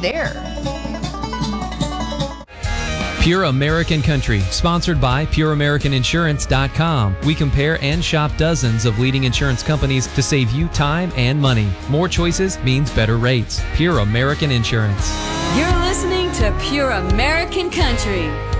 there. Pure American Country, sponsored by PureAmericanInsurance.com. We compare and shop dozens of leading insurance companies to save you time and money. More choices means better rates. Pure American Insurance. You're listening to Pure American Country.